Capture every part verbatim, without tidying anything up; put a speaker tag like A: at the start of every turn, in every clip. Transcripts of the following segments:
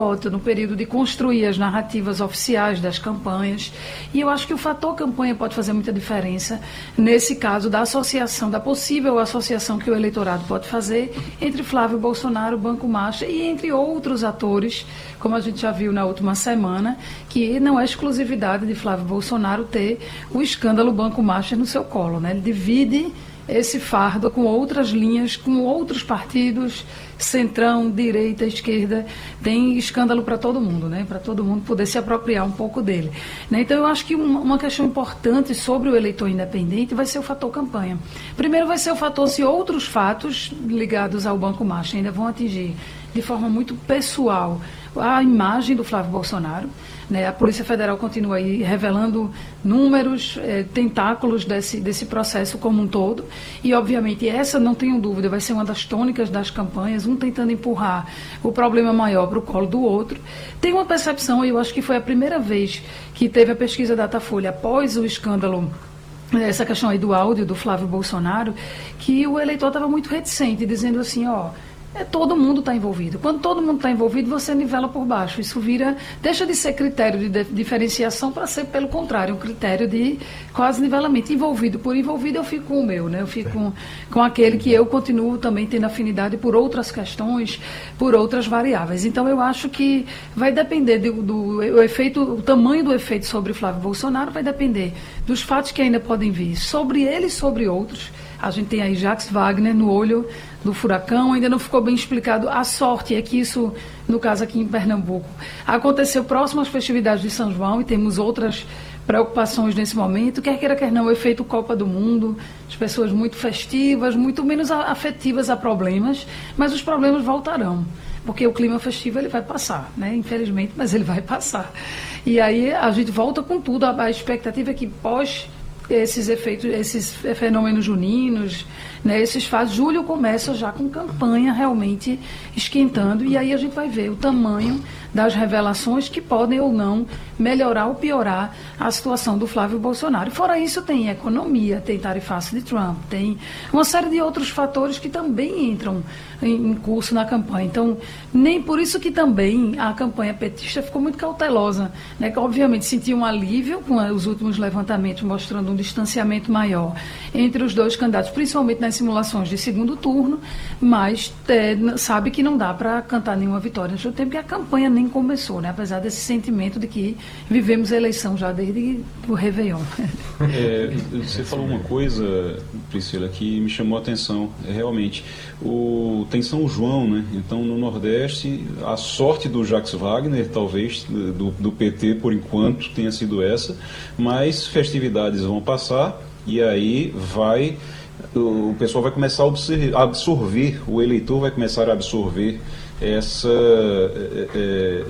A: no período de construir as narrativas oficiais das campanhas, e eu acho que o fator campanha pode fazer muita diferença nesse caso da associação, da possível associação que o eleitorado pode fazer entre Flávio Bolsonaro, Banco Master e entre outros atores, como a gente já viu na última semana, que não é exclusividade de Flávio Bolsonaro ter o escândalo Banco Master no seu colo, né? Ele divide esse fardo com outras linhas, com outros partidos, centrão, direita, esquerda, tem escândalo para todo mundo, né? Para todo mundo poder se apropriar um pouco dele. Né? Então, eu acho que uma, uma questão importante sobre o eleitor independente vai ser o fator campanha. Primeiro vai ser o fator se outros fatos ligados ao Banco Master ainda vão atingir de forma muito pessoal a imagem do Flávio Bolsonaro. Né? A Polícia Federal continua aí revelando números, eh, tentáculos desse, desse processo como um todo. E, obviamente, essa, não tenho dúvida, vai ser uma das tônicas das campanhas, um tentando empurrar o problema maior para o colo do outro. Tem uma percepção, e eu acho que foi a primeira vez que teve a pesquisa Datafolha após o escândalo, essa questão aí do áudio do Flávio Bolsonaro, que o eleitor estava muito reticente, dizendo assim, ó... É, todo mundo está envolvido. Quando todo mundo está envolvido, você nivela por baixo. Isso vira, deixa de ser critério de, de diferenciação para ser, pelo contrário, um critério de quase nivelamento. Envolvido por envolvido, eu fico com o meu, né? Eu fico com, com aquele que eu continuo também tendo afinidade por outras questões, por outras variáveis. Então, eu acho que vai depender do, do o efeito, o tamanho do efeito sobre Flávio Bolsonaro vai depender dos fatos que ainda podem vir sobre ele e sobre outros. A gente tem aí Jacques Wagner no olho do furacão, ainda não ficou bem explicado. A sorte é que isso, no caso aqui em Pernambuco, aconteceu próximo às festividades de São João e temos outras preocupações nesse momento, quer queira, quer não, o efeito Copa do Mundo, as pessoas muito festivas, muito menos afetivas a problemas, mas os problemas voltarão. Porque o clima festivo ele vai passar, né? Infelizmente, mas ele vai passar. E aí a gente volta com tudo, a, a expectativa é que pós esses efeitos, esses fenômenos juninos, né, esses fatos, julho começa já com campanha realmente esquentando, e aí a gente vai ver o tamanho das revelações que podem ou não melhorar ou piorar a situação do Flávio Bolsonaro. Fora isso, tem economia, tem tarifaço de Trump, tem uma série de outros fatores que também entram em, em curso na campanha. Então, nem por isso que também a campanha petista ficou muito cautelosa, né, que obviamente sentiu um alívio com os últimos levantamentos mostrando um distanciamento maior entre os dois candidatos, principalmente nas simulações de segundo turno, mas é, sabe que não dá para cantar nenhuma vitória no tempo, porque a campanha nem começou, né? Apesar desse sentimento de que vivemos a eleição já desde o Réveillon.
B: É, você falou uma coisa, Priscila, que me chamou a atenção. É, realmente, o, tem São João, né? Então, no Nordeste, a sorte do Jacques Wagner, talvez, do, do P T, por enquanto, tenha sido essa, mas festividades vão passar e aí vai... o pessoal vai começar a absorver, o eleitor vai começar a absorver essa, é, é,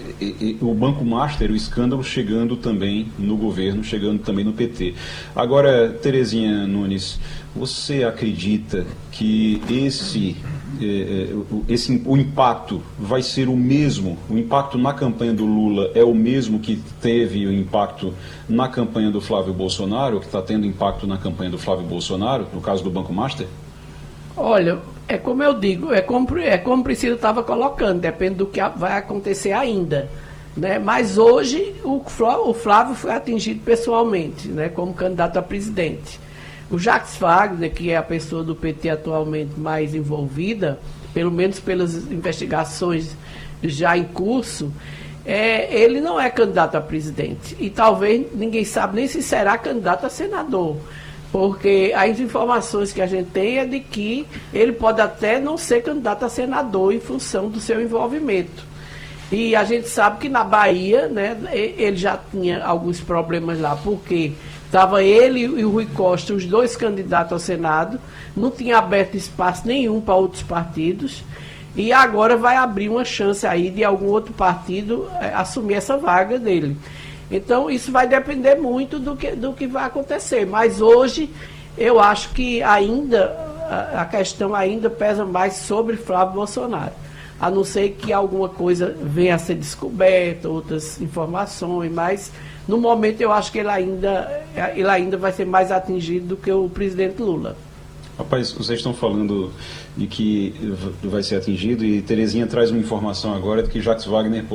B: é, o Banco Master, o escândalo chegando também no governo, chegando também no P T. Agora, Terezinha Nunes, você acredita que esse, é, esse, o impacto vai ser o mesmo, o impacto na campanha do Lula é o mesmo que teve o impacto na campanha do Flávio Bolsonaro, que está tendo impacto na campanha do Flávio Bolsonaro, no caso do Banco Master?
C: Olha, é como eu digo, é como, é como Priscila estava colocando, depende do que vai acontecer ainda. Né? Mas hoje o Flávio, o Flávio foi atingido pessoalmente, né, como candidato a presidente. O Jacques Wagner, que é a pessoa do P T atualmente mais envolvida, pelo menos pelas investigações já em curso, é, ele não é candidato a presidente. E talvez ninguém sabe nem se será candidato a senador. Porque as informações que a gente tem é de que ele pode até não ser candidato a senador em função do seu envolvimento. E a gente sabe que na Bahia, né, ele já tinha alguns problemas lá, porque estava ele e o Rui Costa, os dois candidatos ao Senado, não tinha aberto espaço nenhum para outros partidos, e agora vai abrir uma chance aí de algum outro partido é, assumir essa vaga dele. Então, isso vai depender muito do que, do que vai acontecer. Mas hoje, eu acho que ainda, a, a questão ainda pesa mais sobre Flávio Bolsonaro. A não ser que alguma coisa venha a ser descoberta, outras informações, mas no momento eu acho que ele ainda, ele ainda vai ser mais atingido do que o presidente Lula.
B: Rapaz, vocês estão falando de que vai ser atingido e Terezinha traz uma informação agora de que Jacques Wagner